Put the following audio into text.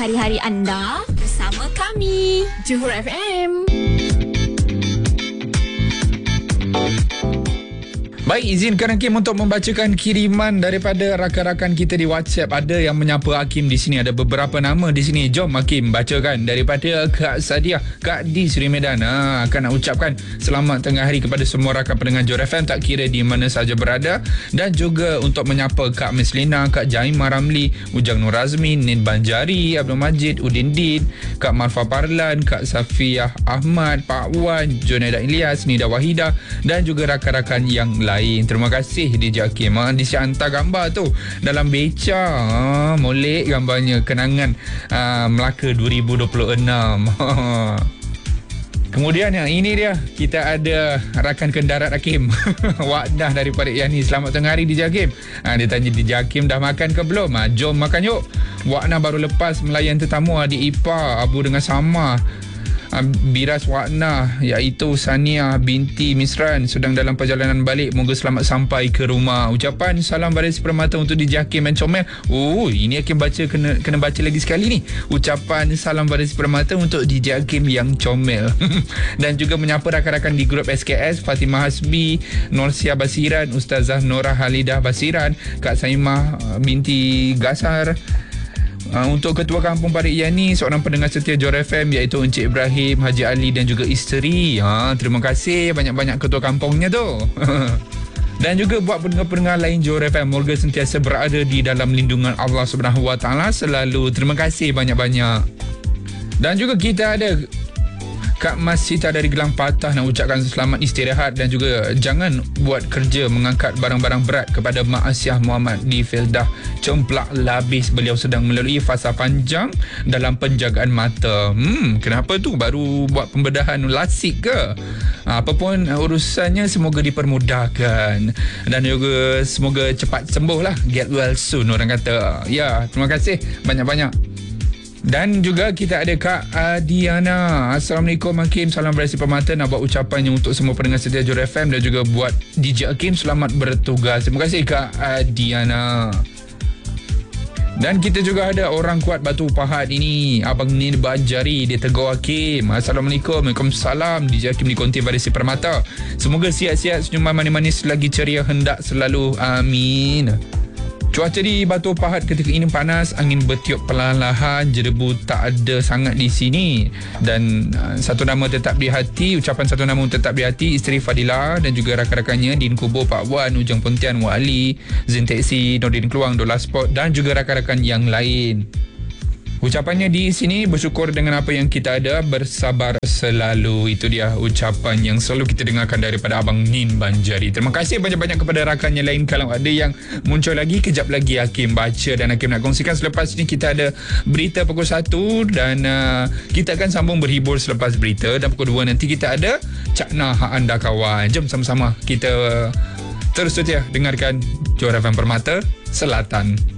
hari-hari anda bersama kami, Johor FM. Baik, izinkan Hakim untuk membacakan kiriman daripada rakan-rakan kita di WhatsApp. Ada yang menyapa Hakim di sini. Ada beberapa nama di sini. Jom Hakim bacakan. Daripada Kak Sadiah, Kak di Seri Medan. Akan nak ucapkan selamat tengah hari kepada semua rakan pendengar Johor FM, tak kira di mana saja berada. Dan juga untuk menyapa Kak Meslina, Kak Jaimah Ramli, Ujang Nur Azmi, Nin Banjari, Abdul Majid, Udin Din, Kak Marfa Parlan, Kak Safiyah Ahmad, Pak Wan, Junaida Ilyas, Nida Wahidah dan juga rakan-rakan yang lain. Terima kasih DJ Hakim. Dia siap hantar gambar tu dalam beca. Molek gambarnya. Kenangan Melaka 2026. Kemudian yang ini dia, kita ada rakan kendarat Hakim. Wakdah daripada Yani. Selamat tengah hari DJ Hakim. Dia tanya DJ Hakim dah makan ke belum? Jom makan yuk. Wakdah baru lepas melayan tetamu adik ipar Abu dengan Sama Biras Wakna, iaitu Sania binti Misran, sedang dalam perjalanan balik. Moga selamat sampai ke rumah. Ucapan salam baris permata untuk DJ Hakim dan Comel. Ini Hakim baca, kena baca lagi sekali ni. Ucapan salam baris permata untuk DJ Hakim yang comel. Dan juga menyapa rakan-rakan di grup SKS, Fatimah Hasbi, Norsia Basiran, Ustazah Norah Halidah Basiran, Kak Saimah binti Gasar. Untuk Ketua Kampung Parit Yani, seorang pendengar setia Johor FM, iaitu Encik Ibrahim, Haji Ali dan juga isteri. Terima kasih banyak-banyak ketua kampungnya tu. Dan juga buat pendengar-pendengar lain Johor FM, moga sentiasa berada di dalam lindungan Allah Subhanahu Wa Taala selalu. Terima kasih banyak-banyak. Dan juga kita ada Kak Mas Sita dari Gelang Patah nak ucapkan selamat istirahat dan juga jangan buat kerja mengangkat barang-barang berat kepada Mak Asyah Muhammad di Feldah Cemplak Labis. Beliau sedang melalui fasa panjang dalam penjagaan mata. Kenapa tu? Baru buat pembedahan lasik ke? Apapun urusannya, semoga dipermudahkan dan juga semoga cepat sembuh lah. Get well soon orang kata. Ya, terima kasih banyak-banyak. Dan juga kita ada Kak Adiana. Assalamualaikum Hakim, salam berasi permata. Nak buat ucapannya untuk semua pendengar setia Johor FM dan juga buat DJ Hakim selamat bertugas. Terima kasih Kak Adiana. Dan kita juga ada orang kuat Batu Pahat ini, Abang Nin Banjari. Dia tegur Hakim. Assalamualaikum. Waalaikumsalam. DJ Hakim di Konti Barisi Permata. Semoga sihat-sihat, senyuman manis-manis lagi ceria hendak selalu. Amin. Cuaca di Batu Pahat ketika ini panas, angin bertiup perlahan-lahan, jerebu tak ada sangat di sini. Dan satu nama tetap di hati, ucapan satu nama tetap di hati, isteri Fadila dan juga rakan-rakannya, Din Kubo, Pak Wan, Ujang Pontian, Wak Ali, Zin Teksi, Nordin Keluang, Dola Sport dan juga rakan-rakan yang lain. Ucapannya di sini, bersyukur dengan apa yang kita ada, bersabar selalu. Itu dia ucapan yang selalu kita dengarkan daripada Abang Nin Banjari. Terima kasih banyak-banyak kepada rakannya lain. Kalau ada yang muncul lagi, kejap lagi Hakim baca dan Hakim nak kongsikan. Selepas ini kita ada berita pukul 1 dan kita akan sambung berhibur selepas berita. Dan pukul 2 nanti kita ada Cakna Hak Anda Kawan. Jom sama-sama kita terus setia dengarkan Johor FM Permata Selatan.